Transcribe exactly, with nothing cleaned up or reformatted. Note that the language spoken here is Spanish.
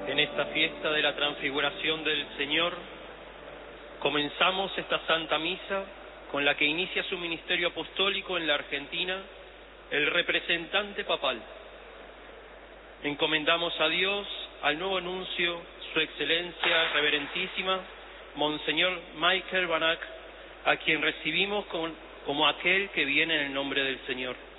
En esta fiesta de la transfiguración del Señor, comenzamos esta Santa Misa con la que inicia su ministerio apostólico en la Argentina el representante papal. Encomendamos a Dios al nuevo nuncio, su excelencia reverentísima, Monseñor Michael Banac, a quien recibimos con, como aquel que viene en el nombre del Señor.